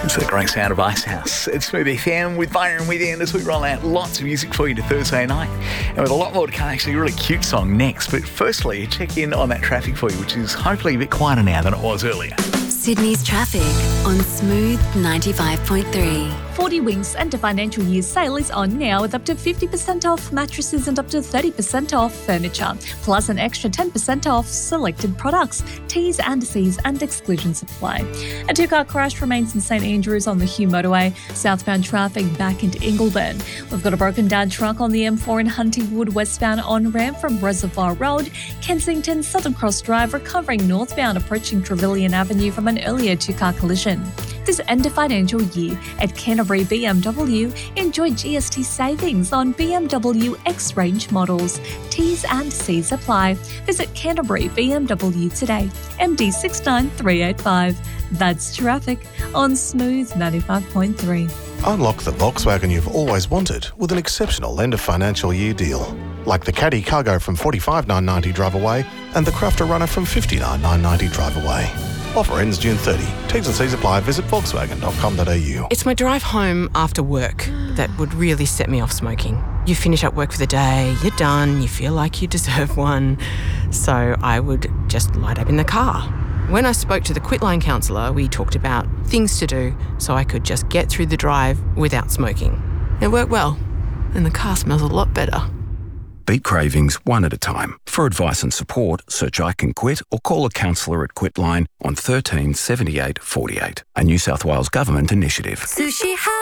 It's the great sound of Icehouse. It's Smooth FM with Byron Within as we roll out lots of music for you to Thursday night. And with a lot more to come, actually a really cute song next. But firstly, check in on that traffic for you, which is hopefully a bit quieter now than it was earlier. Sydney's traffic on Smooth 95.3. 40 Winks end of financial year sale is on now with up to 50% off mattresses and up to 30% off furniture, plus an extra 10% off selected products. T's and C's and exclusions apply. A two-car crash remains in St Andrews on the Hume motorway. Southbound traffic back into Ingleburn. We've got a broken down truck on the M4 in Huntingwood westbound on-ramp from Reservoir Road. Kensington Southern Cross Drive recovering northbound approaching Trevelyan Avenue from an earlier two-car collision. This end of financial year at Canterbury BMW, enjoy GST savings on BMW X-Range models. T's and C's apply. Visit Canterbury BMW today. MD 69385. That's traffic on Smooth 95.3. Unlock the Volkswagen you've always wanted with an exceptional end of financial year deal. Like the Caddy Cargo from $45,990 drive away and the Crafter Runner from $59,990 drive away. Offer ends June 30. T's and C's apply. Visit volkswagen.com.au. It's my drive home after work that would really set me off smoking. You finish up work for the day, you're done, you feel like you deserve one. So I would just light up in the car. When I spoke to the Quitline counsellor, we talked about things to do so I could just get through the drive without smoking. It worked well, and the car smells a lot better. Beat cravings one at a time. For advice and support, search I Can Quit or call a counsellor at Quitline on 13 78 48. A New South Wales Government initiative. Sushi